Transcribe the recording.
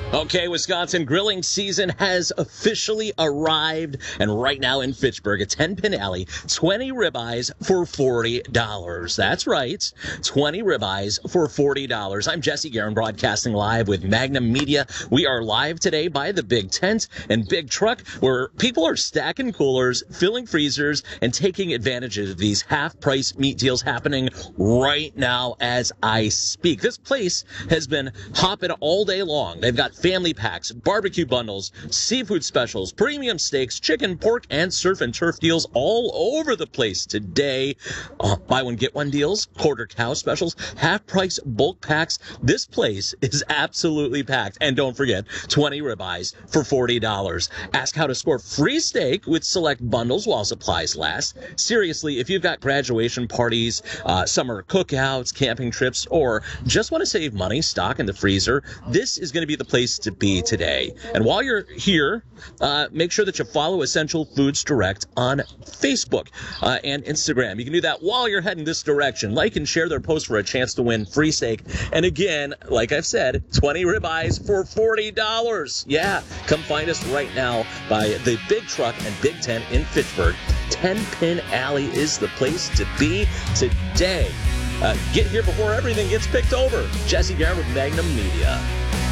Okay, Wisconsin grilling season has officially arrived, and right now in Fitchburg at 10 Pin Alley, 20 ribeyes for $40. That's right, 20 ribeyes for $40. I'm Jesse Guerin, broadcasting live with Magnum Media. We are live today by the Big Tent and Big Truck, where people are stacking coolers, filling freezers, and taking advantage of these half-price meat deals happening right now as I speak. This place has been hopping all day long. They've got family packs, barbecue bundles, seafood specials, premium steaks, chicken, pork, and surf and turf deals all over the place today. Buy one, get one deals, quarter cow specials, half price bulk packs. This place is absolutely packed. And don't forget, 20 ribeyes for $40. Ask how to score free steak with select bundles while supplies last. Seriously, if you've got graduation parties, summer cookouts, camping trips, or just want to save money, stock in the freezer, this is going to be the place to be today. And while you're here, make sure that you follow Essential Foods Direct on Facebook and Instagram. You can do that while you're heading this direction. Like and share their post for a chance to win free steak. And again, like I've said, 20 ribeyes for $40. Yeah, come find us right now by the Big Truck and Big Tent in Fitchburg. 10 Pin Alley is the place to be today. Get here before everything gets picked over. Jesse Guerin with Magnum Media.